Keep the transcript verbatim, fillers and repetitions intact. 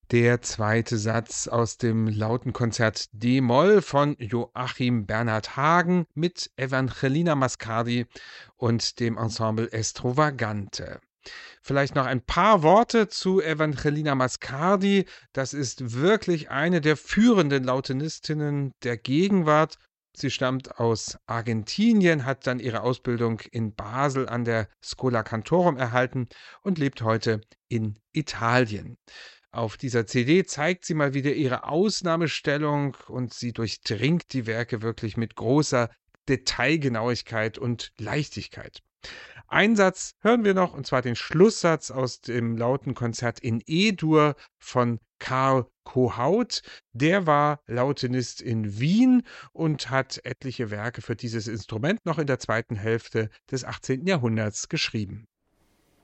Der zweite Satz aus dem Lautenkonzert d-Moll von Joachim Bernhard Hagen mit Evangelina Mascardi und dem Ensemble Estrovagante. Vielleicht noch ein paar Worte zu Evangelina Mascardi. Das ist wirklich eine der führenden Lautenistinnen der Gegenwart. Sie stammt aus Argentinien, hat dann ihre Ausbildung in Basel an der Schola Cantorum erhalten und lebt heute in Italien. Auf dieser C D zeigt sie mal wieder ihre Ausnahmestellung und sie durchdringt die Werke wirklich mit großer Detailgenauigkeit und Leichtigkeit. Einen Satz hören wir noch, und zwar den Schlusssatz aus dem Lautenkonzert in E-Dur von Karl Kohaut. Der war Lautenist in Wien und hat etliche Werke für dieses Instrument noch in der zweiten Hälfte des achtzehnten Jahrhunderts geschrieben.